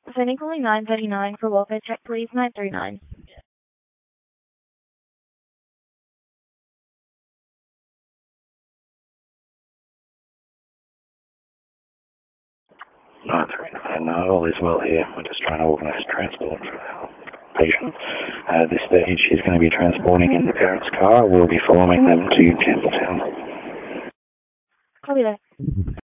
Sending calling 939 for welfare check, please, 939. All is well here. We're just trying to organise transport for our patient. At this stage, she's going to be transporting in the parents' car. We'll be following them to Campbelltown. Copy that.